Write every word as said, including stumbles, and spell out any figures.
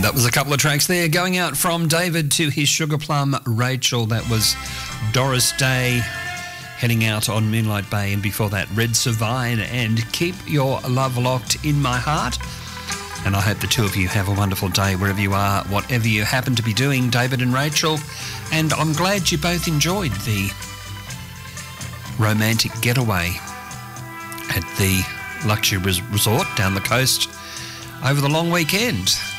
That was a couple of tracks there going out from David to his sugar plum Rachel. That was Doris Day heading out on Moonlight Bay, and before that Red Savine and Keep Your Love Locked in My Heart. And I hope the two of you have a wonderful day wherever you are, whatever you happen to be doing, David and Rachel. And I'm glad you both enjoyed the romantic getaway at the luxury resort down the coast over the long weekend.